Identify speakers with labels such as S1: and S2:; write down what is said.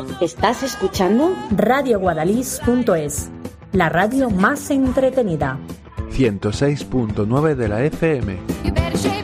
S1: ¿Estás escuchando?
S2: radioguadalís.es, la radio más entretenida.
S3: 106.9 de la FM.